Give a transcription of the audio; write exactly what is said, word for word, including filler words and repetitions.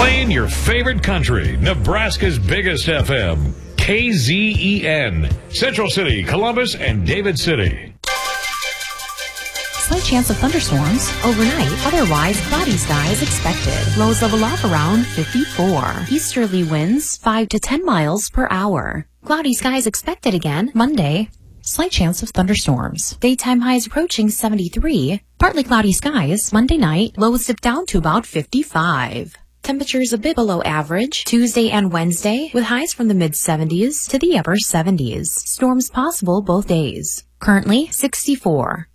Playing your favorite country, Nebraska's biggest F M, K Z E N, Central City, Columbus, and David City. Slight chance of thunderstorms overnight. Otherwise, cloudy skies expected. Lows level off around fifty-four. Easterly winds five to ten miles per hour. Cloudy skies expected again Monday. Slight chance of thunderstorms. Daytime highs approaching seventy-three. Partly cloudy skies Monday night. Lows dip down to about fifty-five. Temperatures a bit below average Tuesday and Wednesday, with highs from the mid seventies to the upper seventies. Storms possible both days. Currently sixty-four.